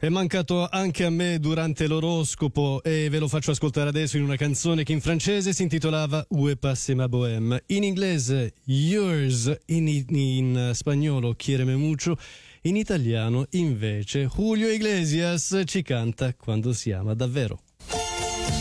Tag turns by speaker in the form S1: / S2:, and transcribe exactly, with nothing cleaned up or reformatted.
S1: È mancato anche a me durante l'oroscopo e ve lo faccio ascoltare adesso in una canzone che in francese si intitolava Où passe ma bohème, in inglese Yours, in, in spagnolo Quiéreme mucho, in italiano invece Julio Iglesias ci canta Quando si ama davvero.